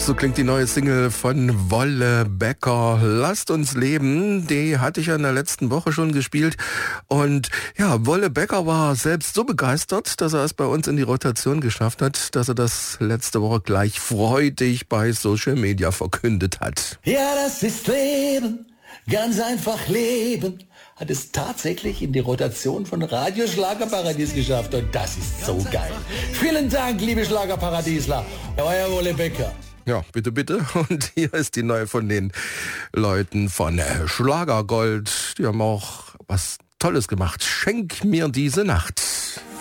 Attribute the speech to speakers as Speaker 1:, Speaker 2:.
Speaker 1: So klingt die neue Single von Wolle Becker, Lasst uns leben. Die hatte ich ja in der letzten Woche schon gespielt. Und ja, Wolle Becker war selbst so begeistert, dass er es bei uns in die Rotation geschafft hat, dass er das letzte Woche gleich freudig bei Social Media verkündet hat.
Speaker 2: Ja, das ist Leben, ganz einfach Leben. Hat es tatsächlich in die Rotation von Radio Schlagerparadies geschafft. Und das ist so geil. Vielen Dank, liebe Schlagerparadiesler. Euer Wolle Becker.
Speaker 1: Ja, bitte, bitte. Und hier ist die neue von den Leuten von Schlagergold. Die haben auch was Tolles gemacht. Schenk mir diese Nacht.